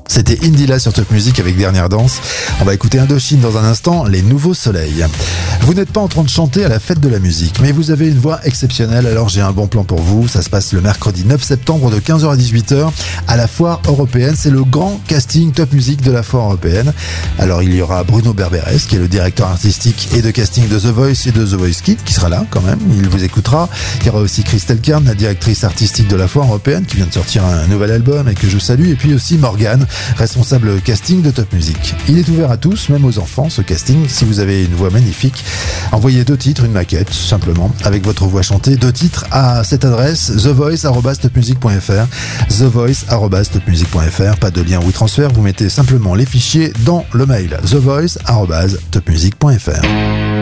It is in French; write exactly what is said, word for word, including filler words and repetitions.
C'était Indila sur Top Music avec Dernière Danse. On va écouter Indochine dans un instant, Les Nouveaux Soleils. Vous n'êtes pas en train de chanter à la fête de la musique, mais vous avez une voix exceptionnelle, alors j'ai un bon plan pour vous. Ça se passe le mercredi neuf septembre de quinze heures à dix-huit heures à la Foire Européenne. C'est le grand casting Top Music de la Foire Européenne. Alors il y aura Bruno Berberes, qui est le directeur artistique et de casting de The Voice et de The Voice Kids, qui sera là quand même, il vous écoutera. Il y aura aussi Christelle Kern, la directrice artistique de la Foire Européenne, qui vient de sortir un nouvel album et que je salue, et puis aussi Morgane, responsable casting de Top Music. Il est ouvert à tous, même aux enfants, ce casting. Si vous avez une voix magnifique, envoyez deux titres, une maquette, simplement, avec votre voix chantée, deux titres à cette adresse, the voice arobase top music point f r, the voice arobase top music point f r, pas de lien WeTransfer, vous mettez simplement les fichiers dans le mail, the voice arobase top music point f r.